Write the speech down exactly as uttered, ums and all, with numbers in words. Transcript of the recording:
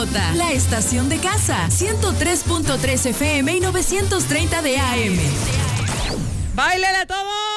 J, la estación de casa, ciento tres punto tres F M y novecientos treinta de A M. ¡Báilele todo!